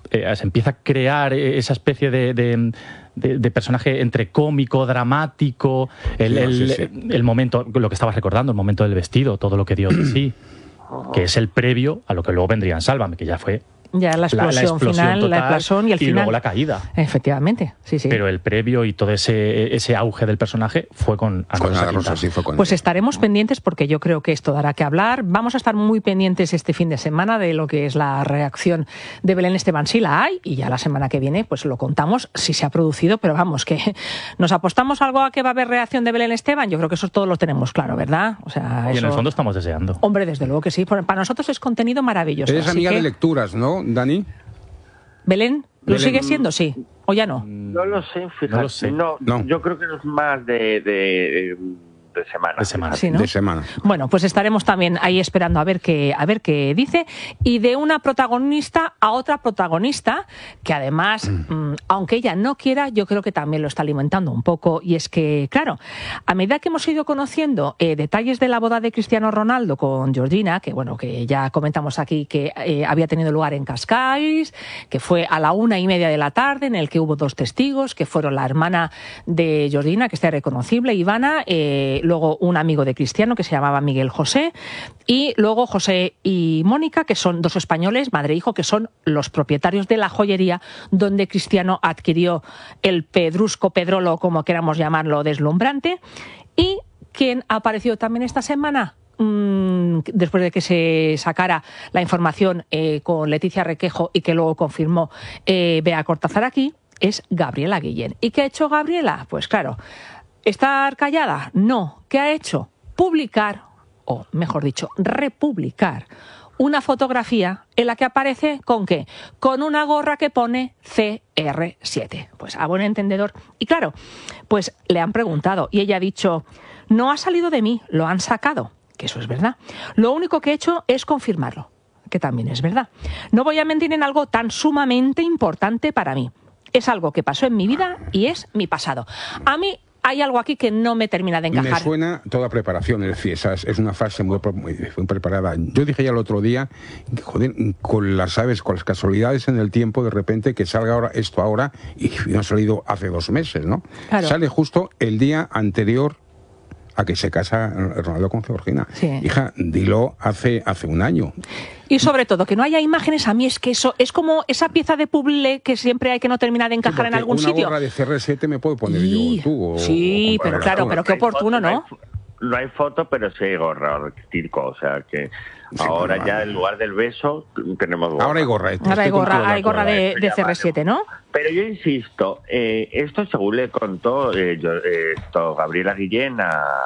Speaker 3: a crear esa especie de personaje entre cómico, dramático, el momento, lo que estabas recordando, el momento del vestido, todo lo que dio de sí, que es el previo a lo que luego vendría en Sálvame, que ya fue
Speaker 1: ya la explosión final,
Speaker 3: total,
Speaker 1: la explosión y el final.
Speaker 3: luego la caída.
Speaker 1: Efectivamente, sí.
Speaker 3: Pero el previo y todo ese auge del personaje fue con Ana Rosa.
Speaker 1: Pues estaremos pendientes porque yo creo que esto dará que hablar. Vamos a estar muy pendientes este fin de semana de lo que es la reacción de Belén Esteban, si la hay, y ya la semana que viene pues lo contamos si se ha producido, pero vamos, que nos apostamos algo a que va a haber reacción de Belén Esteban. Yo creo que eso todos lo tenemos claro, ¿verdad? O sea,
Speaker 3: y en el fondo estamos deseando.
Speaker 1: Hombre, desde luego que sí. Para nosotros es contenido maravilloso.
Speaker 2: Eres amiga de lecturas, ¿no, Dani?
Speaker 1: ¿Belén? ¿Lo sigue siendo? Sí. ¿O ya no?
Speaker 4: No lo sé, fíjate.
Speaker 2: No lo sé.
Speaker 4: No. Yo creo que es más de semana.
Speaker 3: De semana.
Speaker 1: Sí, ¿no?
Speaker 2: De semana.
Speaker 1: Bueno, pues estaremos también ahí esperando a ver qué dice. Y de una protagonista a otra protagonista, que además, aunque ella no quiera, yo creo que también lo está alimentando un poco. Y es que, claro, a medida que hemos ido conociendo detalles de la boda de Cristiano Ronaldo con Georgina, que bueno, que ya comentamos aquí que había tenido lugar en Cascais, que fue a la 1:30 de la tarde, en el que hubo 2 testigos, que fueron la hermana de Georgina, que está reconocible, Ivana, luego un amigo de Cristiano que se llamaba Miguel José, y luego José y Mónica, que son 2 españoles, madre e hijo, que son los propietarios de la joyería donde Cristiano adquirió el pedrusco, pedrolo, como queramos llamarlo, deslumbrante. ¿Y quién ha aparecido también esta semana? Después de que se sacara la información con Leticia Requejo y que luego confirmó Bea Cortázar aquí, es Gabriela Guillén. ¿Y qué ha hecho Gabriela? Pues claro, ¿estar callada? No. ¿Qué ha hecho? Publicar, o mejor dicho, republicar una fotografía en la que aparece ¿con qué? Con una gorra que pone CR7. Pues a buen entendedor. Y claro, pues le han preguntado y ella ha dicho: no ha salido de mí, lo han sacado. Que eso es verdad. Lo único que he hecho es confirmarlo, que también es verdad. No voy a mentir en algo tan sumamente importante para mí. Es algo que pasó en mi vida y es mi pasado. A mí hay algo aquí que no me termina de encajar.
Speaker 2: Me suena toda preparación, es decir, es una frase muy preparada. Yo dije ya el otro día, joder, con las casualidades en el tiempo, de repente que salga ahora esto ahora, y no ha salido hace 2 meses, ¿no?
Speaker 1: Claro.
Speaker 2: Sale justo el día anterior a que se casa Ronaldo con Georgina.
Speaker 1: Sí.
Speaker 2: Hija, dilo hace 1 año.
Speaker 1: Y sobre todo, que no haya imágenes, a mí es que eso es como esa pieza de puzzle que siempre hay que no termina de encajar en algún sitio.
Speaker 2: Una gorra de CR7 me puedo poner yo, tú.
Speaker 1: Sí, pero claro, pero qué oportuno, ¿no?
Speaker 4: No hay foto, pero sí hay gorra, Tirco, o sea que ahora ya en lugar del beso tenemos gorra.
Speaker 2: Ahora hay gorra.
Speaker 1: Ahora hay gorra de CR7, ¿no?
Speaker 4: Pero yo insisto, esto según le contó Gabriela Guillén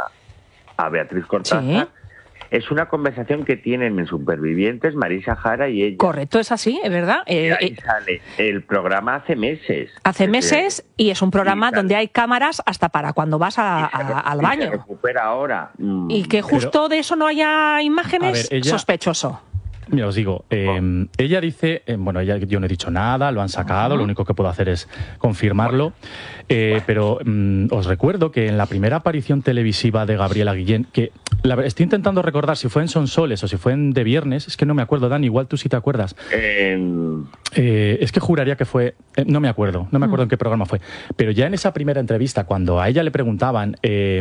Speaker 4: a Beatriz Cortázar, ¿sí? Es una conversación que tienen en Supervivientes Marisa Jara y ella.
Speaker 1: Correcto, es así, es verdad.
Speaker 4: Ahí sale el programa hace meses.
Speaker 1: Hace meses, y es un programa donde hay cámaras hasta para cuando vas al baño.
Speaker 4: Se recupera ahora.
Speaker 1: Y que justo de eso no haya imágenes, sospechoso.
Speaker 3: Mira, os digo, ella dice, yo no he dicho nada, lo han sacado, lo único que puedo hacer es confirmarlo, pero os recuerdo que en la primera aparición televisiva de Gabriela Guillén, que estoy intentando recordar si fue en Sonsoles o si fue en De Viernes, es que no me acuerdo, Dani, igual tú sí te acuerdas. Es que juraría que fue, no me acuerdo en qué programa fue, pero ya en esa primera entrevista, cuando a ella le preguntaban...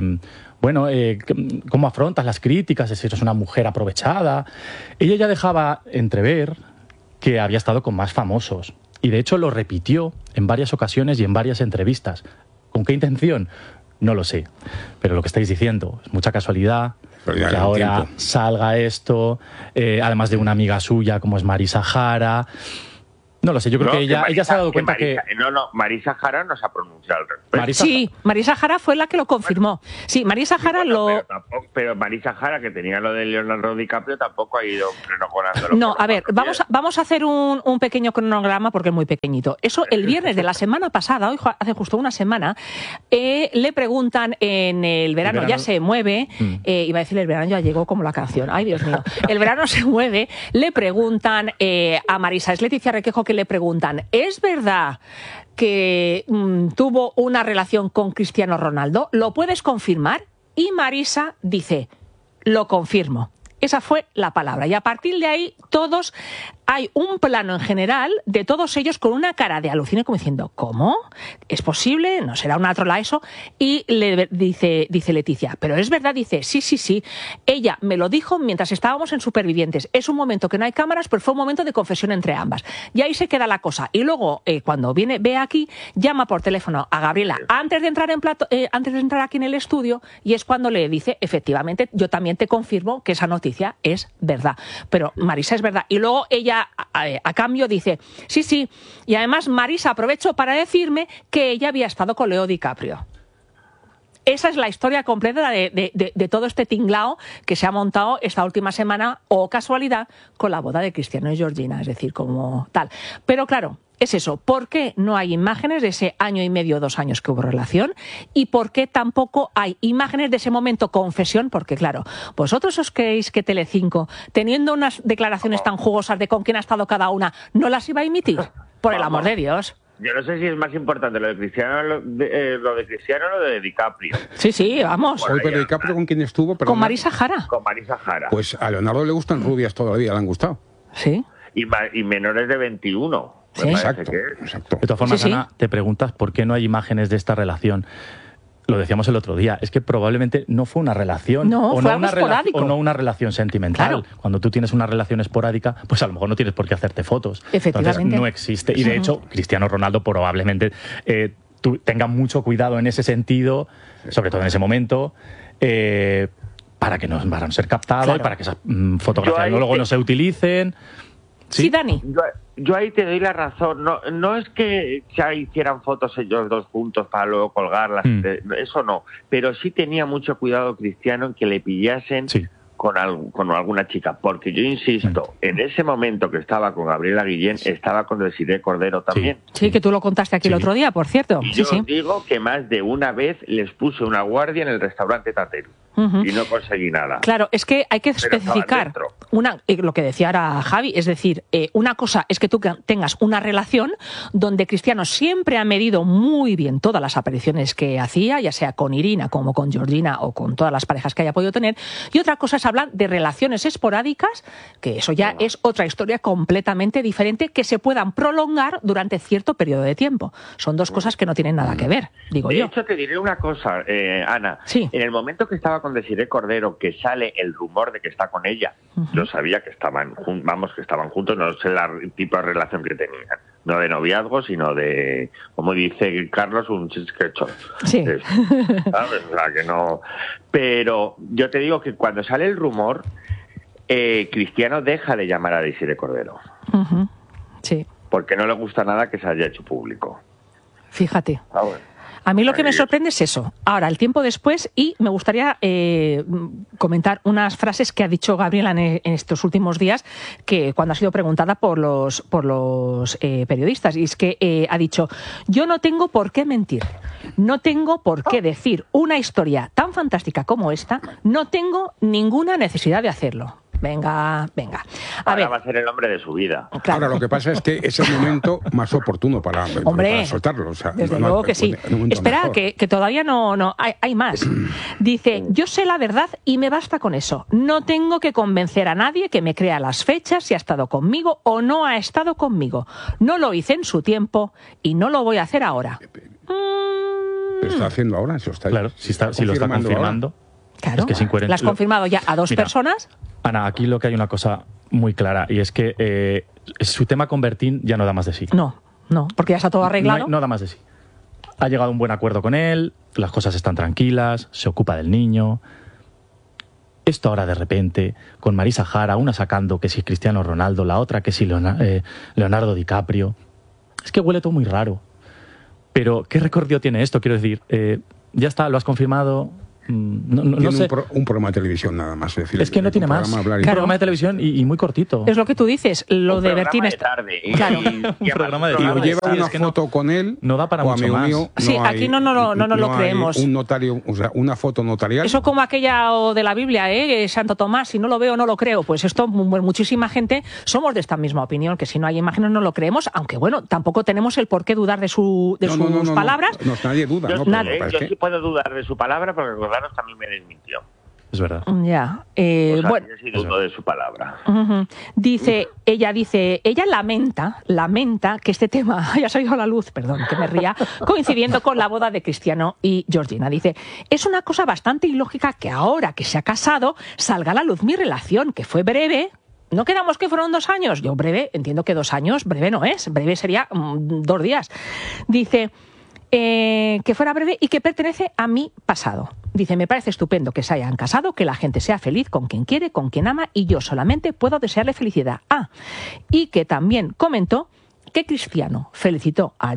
Speaker 3: ¿cómo afrontas las críticas? Es decir, eres una mujer aprovechada. Ella ya dejaba entrever que había estado con más famosos. Y de hecho lo repitió en varias ocasiones y en varias entrevistas. ¿Con qué intención? No lo sé. Pero lo que estáis diciendo es mucha casualidad que ahora salga esto, además de una amiga suya como es Marisa Jara. No lo sé, yo creo que ella se ha dado cuenta que...
Speaker 4: Marisa Jara no se ha pronunciado al respecto.
Speaker 1: Sí, Marisa Jara fue la que lo confirmó. Sí, Marisa Jara
Speaker 4: Pero Marisa Jara, que tenía lo de Leonardo DiCaprio, tampoco ha ido cronogramándolo.
Speaker 1: No, a ver, vamos a hacer un pequeño cronograma porque es muy pequeñito. Eso el viernes de la semana pasada, hoy hace justo una semana, le preguntan en El verano ya se mueve, iba a decir el verano ya llegó como la canción, ay Dios mío, El verano se mueve, le preguntan a Marisa, es Leticia Requejo, que le preguntan, ¿es verdad que tuvo una relación con Cristiano Ronaldo? ¿Lo puedes confirmar? Y Marisa dice, lo confirmo. Esa fue la palabra. Y a partir de ahí, todos, hay un plano en general de todos ellos con una cara de alucine, como diciendo, ¿cómo? ¿Es posible? ¿No será una trola eso? Y le dice Leticia, pero es verdad, dice, sí. Ella me lo dijo mientras estábamos en Supervivientes. Es un momento que no hay cámaras, pero fue un momento de confesión entre ambas. Y ahí se queda la cosa. Y luego, cuando ve aquí, llama por teléfono a Gabriela antes de entrar aquí en el estudio, y es cuando le dice, efectivamente, yo también te confirmo que esa noticia es verdad. Pero Marisa es verdad. Y luego ella, a cambio, dice, sí. Y además Marisa aprovechó para decirme que ella había estado con Leo DiCaprio. Esa es la historia completa de todo este tinglao que se ha montado esta última semana, o casualidad, con la boda de Cristiano y Georgina, es decir, como tal. Pero claro, es eso, ¿por qué no hay imágenes de ese año y medio, 2 años que hubo relación? ¿Y por qué tampoco hay imágenes de ese momento confesión? Porque claro, vosotros os creéis que Telecinco, teniendo unas declaraciones tan jugosas de con quién ha estado cada una, ¿no las iba a emitir? Por el amor de Dios.
Speaker 4: Yo no sé si es más importante lo de Cristiano o lo de DiCaprio.
Speaker 1: Sí, vamos.
Speaker 2: ¿Pero DiCaprio con quién estuvo? Perdona.
Speaker 1: Con Marisa Jara.
Speaker 4: Con Marisa Jara.
Speaker 2: Pues a Leonardo le gustan rubias todavía, le han gustado.
Speaker 1: Sí.
Speaker 4: Y menores de 21.
Speaker 1: Sí.
Speaker 2: Exacto.
Speaker 3: De todas formas, Ana, te preguntas por qué no hay imágenes de esta relación. Lo decíamos el otro día, es que probablemente no fue una relación, o no una relación sentimental. Claro. Cuando tú tienes una relación esporádica, pues a lo mejor no tienes por qué hacerte fotos.
Speaker 1: Efectivamente.
Speaker 3: Entonces no existe. Y de hecho, Cristiano Ronaldo probablemente tenga mucho cuidado en ese sentido, sobre todo en ese momento, para no ser captados, y para que esas fotografías luego no se utilicen.
Speaker 1: Sí, Dani.
Speaker 4: Yo ahí te doy la razón. No es que ya hicieran fotos ellos dos juntos para luego colgarlas, eso no. Pero sí tenía mucho cuidado Cristiano en que le pillasen con alguna chica. Porque yo insisto, en ese momento que estaba con Gabriela Guillén, estaba con Desiree Cordero también.
Speaker 1: Sí, que tú lo contaste aquí el otro día, por cierto.
Speaker 4: Y yo digo que más de una vez les puse una guardia en el restaurante Tatero. Y no conseguí nada.
Speaker 1: Claro, es que hay que especificar lo que decía ahora Javi, es decir, una cosa es que tú tengas una relación donde Cristiano siempre ha medido muy bien todas las apariciones que hacía, ya sea con Irina como con Georgina o con todas las parejas que haya podido tener, y otra cosa es hablar de relaciones esporádicas, que eso ya es otra historia completamente diferente, que se puedan prolongar durante cierto periodo de tiempo. Son dos cosas que no tienen nada que ver, digo yo.
Speaker 4: De hecho, te diré una cosa, Ana.
Speaker 1: Sí.
Speaker 4: En el momento que estaba con Desiree Cordero, que sale el rumor de que está con ella, yo sabía que estaban juntos, no sé el tipo de relación que tenían, no de noviazgo, sino de, como dice Carlos, un chisquecho.
Speaker 1: Sí.
Speaker 4: ¿Sabes? O sea, que no. Pero yo te digo que cuando sale el rumor, Cristiano deja de llamar a Desiree Cordero.
Speaker 1: Sí.
Speaker 4: Porque no le gusta nada que se haya hecho público.
Speaker 1: Fíjate. A mí lo que me sorprende es eso. Ahora, el tiempo después, y me gustaría comentar unas frases que ha dicho Gabriela en estos últimos días, que cuando ha sido preguntada por los periodistas, y es que ha dicho, yo no tengo por qué mentir, no tengo por qué decir una historia tan fantástica como esta, no tengo ninguna necesidad de hacerlo. Venga.
Speaker 4: Ahora va a ser el hombre de su vida.
Speaker 1: Claro.
Speaker 2: Ahora, lo que pasa es que es el momento más oportuno para soltarlo. O sea,
Speaker 1: desde luego que sí. Espera, que todavía no hay más. Dice, yo sé la verdad y me basta con eso. No tengo que convencer a nadie que me crea las fechas si ha estado conmigo o no ha estado conmigo. No lo hice en su tiempo y no lo voy a hacer ahora.
Speaker 2: ¿Lo está haciendo ahora?
Speaker 3: Claro, si lo está confirmando.
Speaker 1: Claro,
Speaker 3: es que es incoherente.
Speaker 1: ¿La has confirmado ya a dos personas?
Speaker 3: Ana, aquí lo que hay una cosa muy clara y es que su tema con Bertín ya no da más de sí.
Speaker 1: No, porque ya está todo arreglado.
Speaker 3: No da más de sí. Ha llegado a un buen acuerdo con él, las cosas están tranquilas, se ocupa del niño. Esto ahora de repente, con Marisa Jara, una sacando que si Cristiano Ronaldo, la otra que si Leonardo DiCaprio. Es que huele todo muy raro. Pero, ¿qué recorrido tiene esto? Quiero decir, ya está, lo has confirmado. No sé.
Speaker 2: Un programa de televisión nada más.
Speaker 3: Es que no tiene más. Un programa de televisión y muy cortito.
Speaker 1: Es lo que tú dices, lo de Bertín
Speaker 4: es tarde.
Speaker 1: Claro.
Speaker 3: Un programa de
Speaker 2: tarde. Y lleva una foto con él.
Speaker 3: No da para mucho más.
Speaker 1: Sí, aquí no lo creemos.
Speaker 2: Un notario, o sea, una foto notarial.
Speaker 1: Eso como aquella de la Biblia, Santo Tomás, si no lo veo, no lo creo. Pues esto, muchísima gente somos de esta misma opinión, que si no hay imágenes no lo creemos, aunque bueno, tampoco tenemos el por qué dudar de sus palabras.
Speaker 2: No, nadie duda.
Speaker 4: Yo sí puedo dudar de su palabra, porque recordaros también me desmintió.
Speaker 3: Es verdad.
Speaker 1: Ya.
Speaker 4: Bueno, yo sí dudo de su palabra.
Speaker 1: Ella lamenta que este tema haya salido a la luz, perdón, que me ría, coincidiendo con la boda de Cristiano y Georgina. Dice, es una cosa bastante ilógica que ahora que se ha casado salga a la luz mi relación, que fue breve. ¿No quedamos que fueron 2 años? Yo breve, entiendo que 2 años, breve no es, breve sería 2 días. Dice, que fuera breve y que pertenece a mi pasado. Dice, me parece estupendo que se hayan casado, que la gente sea feliz con quien quiere, con quien ama, y yo solamente puedo desearle felicidad. Y que también comentó que Cristiano felicitó a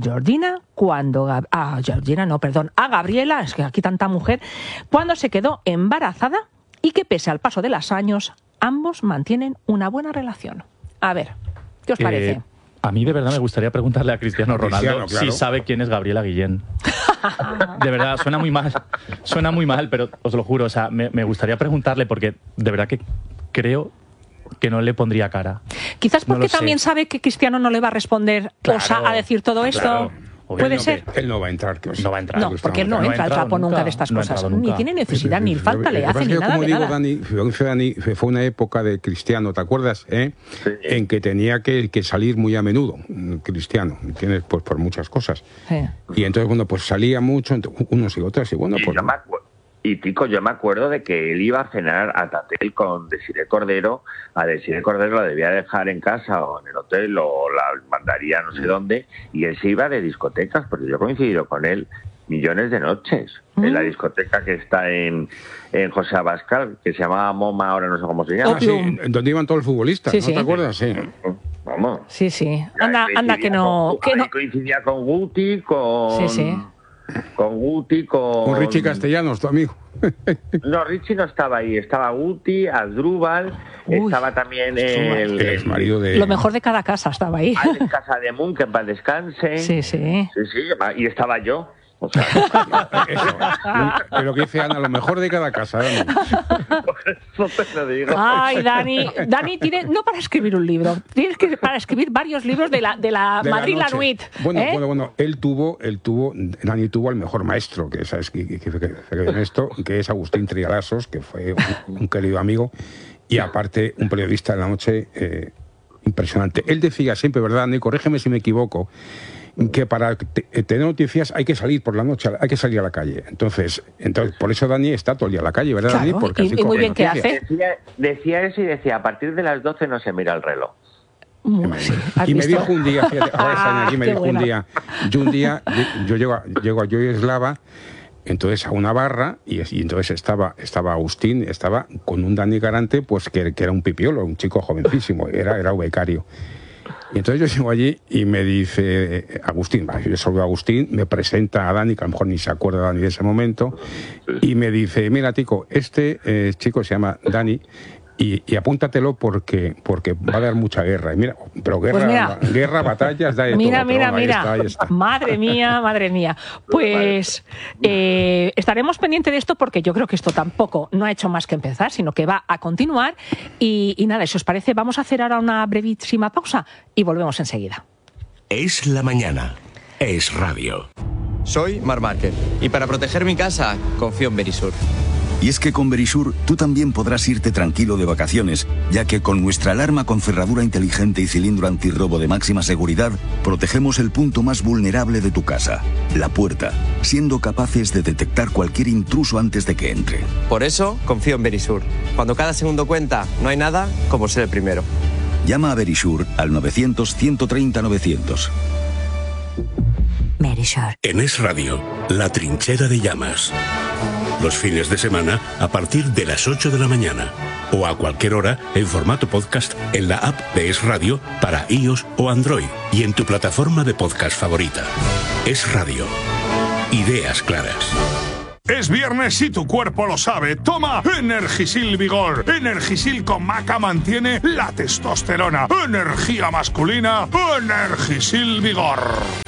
Speaker 1: Gabriela, es que aquí tanta mujer, cuando se quedó embarazada, y que pese al paso de los años, ambos mantienen una buena relación. A ver, ¿qué os parece?
Speaker 3: A mí de verdad me gustaría preguntarle a Cristiano Ronaldo si sabe quién es Gabriela Guillén. De verdad, suena muy mal, pero os lo juro, o sea, me gustaría preguntarle porque de verdad que creo que no le pondría cara.
Speaker 1: Quizás porque también sabe que Cristiano no le va a responder a decir todo esto.
Speaker 3: Claro.
Speaker 1: Puede ser.
Speaker 2: Él no va a entrar.
Speaker 3: No va a entrar.
Speaker 1: No, porque él no entra al trapo nunca de estas cosas. Ni tiene necesidad, ni falta le hace, ni nada de nada.
Speaker 2: Dani, fue una época de Cristiano, ¿te acuerdas? Sí. En que tenía que salir muy a menudo, Cristiano, ¿entiendes? Pues por muchas cosas. Sí. Y entonces, bueno, pues salía mucho, unos y otros, y bueno, pues...
Speaker 4: Y Tico, yo me acuerdo de que él iba a cenar a Tatel con Desiré Cordero. A Desiré Cordero la debía dejar en casa o en el hotel o la mandaría no sé dónde. Y él se iba de discotecas, porque yo he coincidido con él millones de noches. En la discoteca que está en José Abascal, que se llamaba MoMA, ahora no sé cómo se llama.
Speaker 2: Sí, donde iban todos los futbolistas, ¿no te acuerdas? Sí.
Speaker 4: Vamos.
Speaker 1: Sí. Anda que no...
Speaker 4: Coincidía con Guti, con...
Speaker 1: Sí.
Speaker 4: Con Guti,
Speaker 2: con Richie Castellanos, tu amigo.
Speaker 4: No, Richie no estaba ahí, estaba Guti, Asdrúbal, estaba también el
Speaker 2: exmarido de...
Speaker 1: Lo mejor de cada casa estaba ahí.
Speaker 4: En casa de Moon, que en paz descanse.
Speaker 1: Sí,
Speaker 4: y estaba yo. O sea,
Speaker 2: lo que dice Ana, lo mejor de cada casa.
Speaker 4: Eso te lo digo.
Speaker 1: Ay, Dani tiene, no para escribir un libro, tienes que para escribir varios libros de la Madrid la Nuit.
Speaker 2: Bueno, Dani tuvo al mejor maestro, que es Agustín Triarasos, que fue un querido amigo, y aparte un periodista de la noche impresionante. Él decía siempre, ¿verdad, Dani? Corrígeme si me equivoco, que para tener noticias hay que salir por la noche, hay que salir a la calle. Entonces por eso Dani está todo el día en la calle, ¿verdad,
Speaker 1: claro,
Speaker 2: Dani? Porque
Speaker 1: y muy bien que hace.
Speaker 4: Decía eso y decía, a parir de las 12 no se mira el reloj.
Speaker 2: Y me dijo un día, fíjate, yo llego a Yoyeslava, entonces a una barra, y entonces estaba Agustín, estaba con un Dani Garante, pues que era un pipiolo, un chico jovencísimo, era becario. Y entonces yo llego allí y me dice Agustín, yo saludo a Agustín, me presenta a Dani, que a lo mejor ni se acuerda Dani de ese momento, y me dice, mira, Tico, este chico se llama Dani Y apúntatelo porque va a dar mucha guerra. Y mira, pero guerra, batallas, da de
Speaker 1: mira,
Speaker 2: todo.
Speaker 1: Mira,
Speaker 2: ahí está.
Speaker 1: Madre mía. Pues estaremos pendientes de esto porque yo creo que esto tampoco no ha hecho más que empezar, sino que va a continuar. Y nada, si os parece, vamos a hacer ahora una brevísima pausa y volvemos enseguida.
Speaker 20: Es la mañana. Es radio.
Speaker 21: Soy Marc Márquez y para proteger mi casa confío en Verisur.
Speaker 22: Y es que con Verisur tú también podrás irte tranquilo de vacaciones, ya que con nuestra alarma con cerradura inteligente y cilindro antirrobo de máxima seguridad, protegemos el punto más vulnerable de tu casa, la puerta, siendo capaces de detectar cualquier intruso antes de que entre.
Speaker 21: Por eso confío en Verisur. Cuando cada segundo cuenta, no hay nada como ser el primero.
Speaker 22: Llama a Verisur al 900-130-900.
Speaker 8: Verisur.
Speaker 20: En Es Radio, La Trinchera de Llamas. Los fines de semana a partir de las 8 de la mañana o a cualquier hora en formato podcast en la app de Es Radio para iOS o Android y en tu plataforma de podcast favorita. Es Radio. Ideas claras.
Speaker 23: Es viernes y tu cuerpo lo sabe. Toma Energisil Vigor. Energisil con maca mantiene la testosterona. Energía masculina. Energisil Vigor.